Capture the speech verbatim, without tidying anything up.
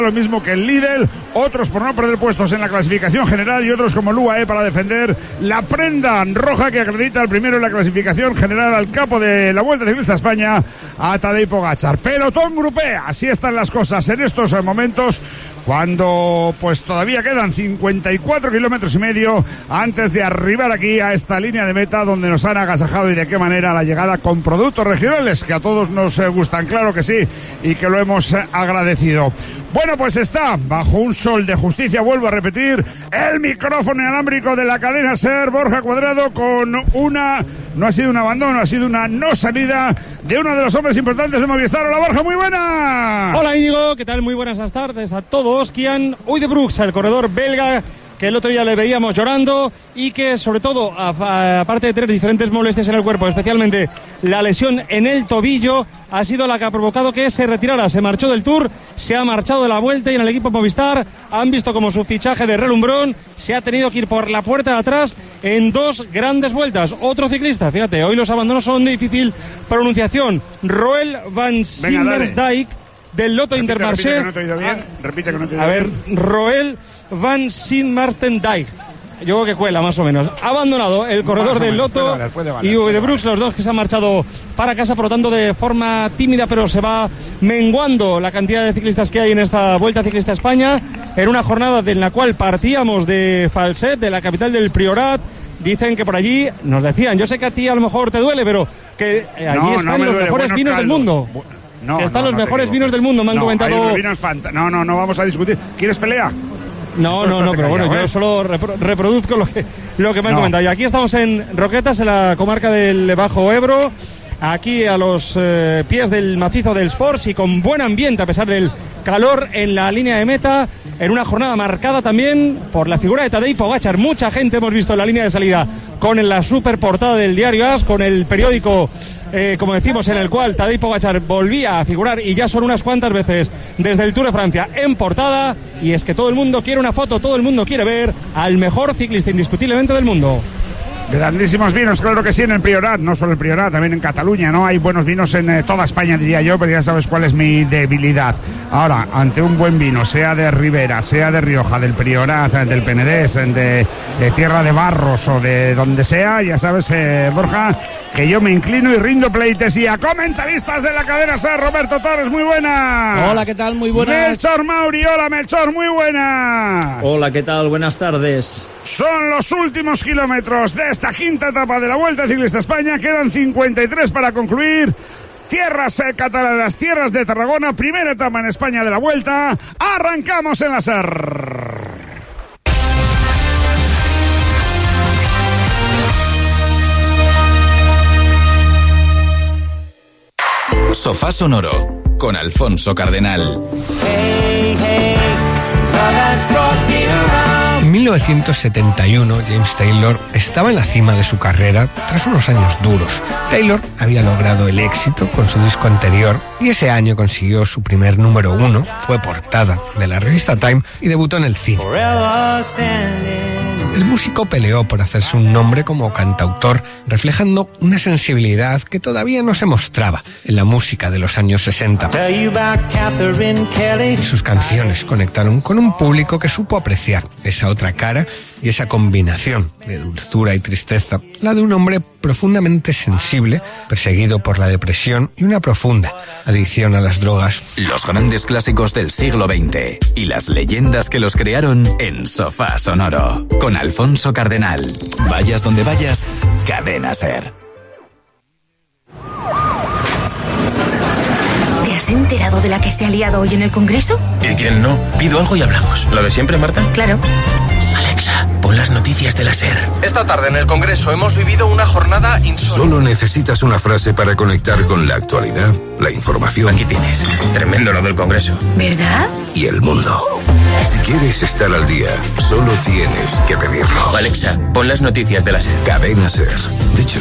lo mismo que el Lidl, otros por no perder puestos en la clasificación general y otros como el U A E para defender la prenda roja que acredita el primero en la clasificación general al capo de la Vuelta Ciclista a España, a Tadej Pogačar. Pelotón grupé, así están las cosas en estos momentos, cuando pues todavía quedan cincuenta y cuatro kilómetros y medio antes de arribar aquí a esta línea de meta donde nos han agasajado y de qué manera la llegada con productos regionales que a todos nos gustan, claro que sí, y que lo hemos agradecido. Bueno, pues está bajo un sol de justicia, vuelvo a repetir, el micrófono inalámbrico de la cadena SER, Borja Cuadrado, con una, no ha sido un abandono, ha sido una no salida de uno de los hombres importantes de Movistar. Hola Borja, muy buenas. Hola Íñigo, ¿qué tal? Muy buenas tardes a todos. Kian Uijtdebroeks, el corredor belga, que el otro día le veíamos llorando y que sobre todo, aparte de tener diferentes molestias en el cuerpo, especialmente la lesión en el tobillo, ha sido la que ha provocado que se retirara. Se marchó del Tour, se ha marchado de la Vuelta y en el equipo Movistar han visto como su fichaje de relumbrón se ha tenido que ir por la puerta de atrás en dos grandes vueltas. Otro ciclista, fíjate, hoy los abandonos son de difícil pronunciación. Roel van Simmersdijk del Lotto Intermarché. Repite que no te he oído bien. Repite que no te he oído A ver, bien. Roel van Simmersdijk. Yo creo que cuela, más o menos. Ha abandonado el corredor del Lotto puede valer, puede valer, y Uijtdebroeks, los dos que se han marchado para casa, por lo tanto, de forma tímida, pero se va menguando la cantidad de ciclistas que hay en esta Vuelta Ciclista a España, en una jornada en la cual partíamos de Falset, de la capital del Priorat. Dicen que por allí, nos decían, yo sé que a ti a lo mejor te duele, pero que allí no, están no los duele, mejores vinos caldos. del mundo. No, que están no, los no mejores tengo. vinos del mundo, me han no, comentado. Hay unos vinos fanta- no, no, no vamos a discutir. ¿Quieres pelea? No, no, no, pero bueno, callado, yo ¿eh? solo repro- reproduzco lo que, lo que me han No. comentado. Y aquí estamos en Roquetas, en la comarca del Bajo Ebro, aquí a los eh, pies del macizo del Sports y con buen ambiente a pesar del calor en la línea de meta, en una jornada marcada también por la figura de Tadej Pogačar. Mucha gente hemos visto en la línea de salida con la super portada del diario AS, con el periódico, eh, como decimos, en el cual Tadej Pogačar volvía a figurar, y ya son unas cuantas veces desde el Tour de Francia en portada. Y es que todo el mundo quiere una foto, todo el mundo quiere ver al mejor ciclista indiscutiblemente del mundo. Grandísimos vinos, claro que sí, en el Priorat, no solo el Priorat, también en Cataluña, ¿no? Hay buenos vinos en eh, toda España, diría yo, pero ya sabes cuál es mi debilidad. Ahora, ante un buen vino, sea de Ribera, sea de Rioja, del Priorat, del Penedés, de, de Tierra de Barros o de donde sea, ya sabes, eh, Borja, que yo me inclino y rindo pleitesía. Comentaristas de la cadena SER, Roberto Torres, muy buena. Hola, ¿qué tal? Muy buenas. Melchor Mauri, hola Melchor, muy buenas. Hola, ¿qué tal? Buenas tardes. Son los últimos kilómetros de esta quinta etapa de la Vuelta Ciclista a España. Quedan cincuenta y tres para concluir. Tierras eh, catalanas, tierras de Tarragona. Primera etapa en España de la Vuelta. Arrancamos en la SER. Sofá Sonoro con Alfonso Cardenal. Hey, hey, love has brought me around. En mil novecientos setenta y uno, James Taylor estaba en la cima de su carrera tras unos años duros. Taylor había logrado el éxito con su disco anterior y ese año consiguió su primer número uno, fue portada de la revista Time y debutó en el cine. Forever standing. El músico peleó por hacerse un nombre como cantautor, reflejando una sensibilidad que todavía no se mostraba en la música de los años sesenta. Tell you about Catherine Kelly. Y sus canciones conectaron con un público que supo apreciar esa otra cara y esa combinación de dulzura y tristeza, la de un hombre profundamente sensible, perseguido por la depresión y una profunda adicción a las drogas. Los grandes clásicos del siglo veinte y las leyendas que los crearon en Sofá Sonoro con Alfonso Cardenal. Vayas donde vayas, Cadena SER. ¿Te has enterado de la que se ha liado hoy en el Congreso? ¿Y quién no? Pido algo y hablamos. ¿Lo de siempre, Marta? Claro. Alexa, pon las noticias de la SER. Esta tarde en el Congreso hemos vivido una jornada insólita. Solo necesitas una frase para conectar con la actualidad, la información. Aquí tienes. Tremendo lo del Congreso. ¿Verdad? Y el mundo. Si quieres estar al día, solo tienes que pedirlo. Alexa, pon las noticias de la SER. Cadena SER. Dicho